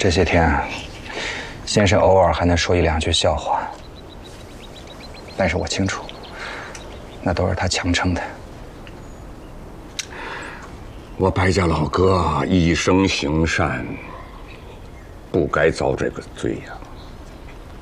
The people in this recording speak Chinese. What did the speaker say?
这些天啊，先生偶尔还能说一两句笑话，但是我清楚，那都是他强撑的。 我白家老哥一生行善，不该遭这个罪呀。